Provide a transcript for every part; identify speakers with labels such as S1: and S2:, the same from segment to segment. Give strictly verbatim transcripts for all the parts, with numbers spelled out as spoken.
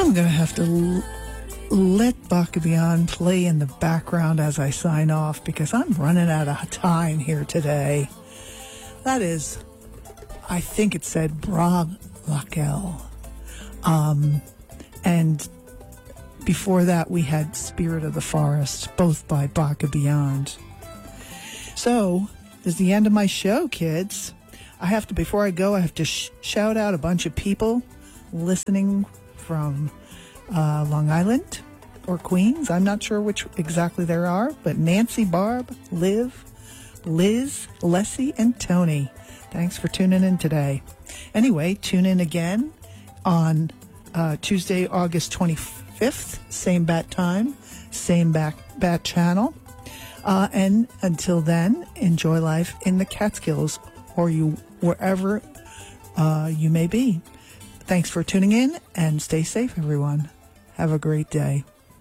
S1: I'm going to have to l- let Baka Beyond play in the background as I sign off because I'm running out of time here today. That is, I think it said Bra Laquelle. Um, and before that, we had Spirit of the Forest, both by Baka Beyond. So, this is the end of my show, kids. I have to, before I go, I have to sh- shout out a bunch of people listening from uh, Long Island or Queens. I'm not sure which exactly there are, but Nancy, Barb, Liv, Liz, Leslie, and Tony. Thanks for tuning in today. Anyway, tune in again on uh, Tuesday, August twenty-fifth, same bat time, same back bat channel. Uh, and until then, enjoy life in the Catskills or you wherever uh, you may be. Thanks for tuning in and stay safe, everyone. Have a great day.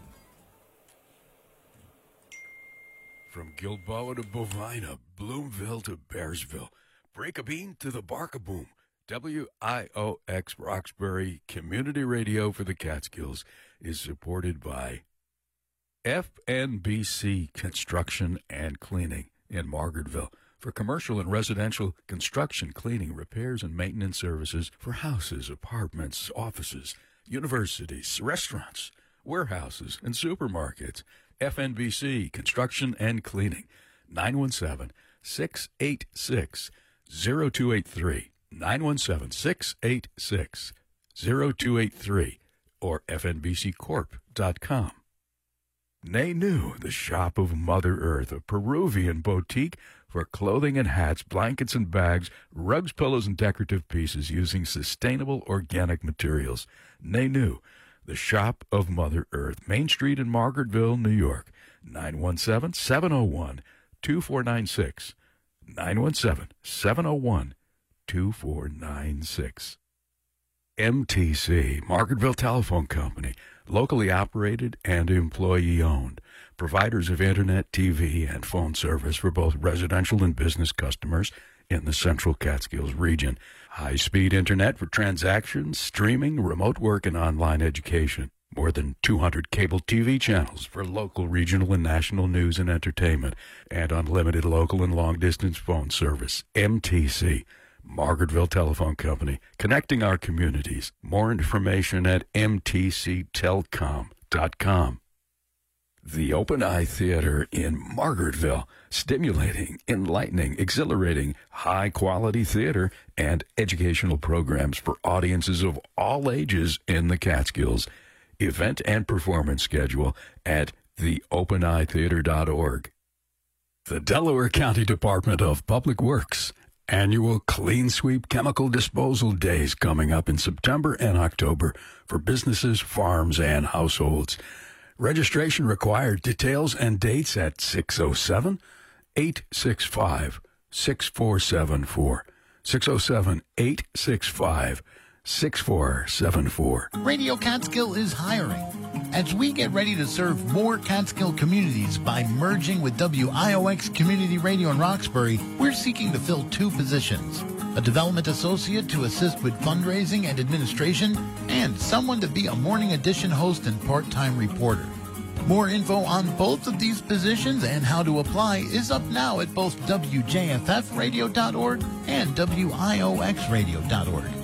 S2: From Gilboa to Bovina, Bloomville to Bearsville, break a bean to the Barkaboom. W I O X Roxbury Community Radio for the Catskills is supported by F N B C Construction and Cleaning in Margaretville for commercial and residential construction, cleaning, repairs, and maintenance services for houses, apartments, offices, universities, restaurants, warehouses, and supermarkets. F N B C Construction and Cleaning, nine one seven, six eight six, zero two eight three, nine one seven, six eight six, zero two eight three, or f n b c corp dot com. Nenu, the shop of Mother Earth, a Peruvian boutique for clothing and hats, blankets and bags, rugs, pillows, and decorative pieces using sustainable organic materials. Nenu, the shop of Mother Earth, Main Street in Margaretville, New York, nine one seven, seven oh one, two four nine six, nine one seven, seven oh one, two four nine six. M T C, Margaretville Telephone Company, locally operated and employee-owned. Providers of Internet, T V, and phone service for both residential and business customers in the Central Catskills region. High-speed Internet for transactions, streaming, remote work, and online education. More than two hundred cable T V channels for local, regional, and national news and entertainment. And unlimited local and long-distance phone service. M T C, Margaretville Telephone Company, connecting our communities. More information at m t c telcom dot com. The Open Eye Theater in Margaretville, stimulating, enlightening, exhilarating, high-quality theater and educational programs for audiences of all ages in the Catskills. Event and performance schedule at the open eye theater dot org. The Delaware County Department of Public Works annual Clean Sweep Chemical Disposal Days coming up in September and October for businesses, farms, and households. Registration required. Details and dates at six oh seven, eight six five, six four seven four. six oh seven, eight six five, six four seven four.
S3: Radio Catskill is hiring. As we get ready to serve more Catskill communities by merging with W I O X Community Radio in Roxbury, we're seeking to fill two positions. A development associate to assist with fundraising and administration, and someone to be a morning edition host and part-time reporter. More info on both of these positions and how to apply is up now at both w j f f radio dot org and w i o x radio dot org.